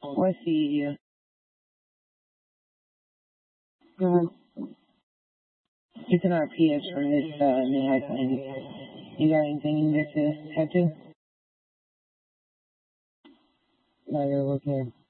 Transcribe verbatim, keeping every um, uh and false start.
Let's see. Uh, it's an R P S for this uh, new iPhone. You got anything you need to tattoo? No, you're looking.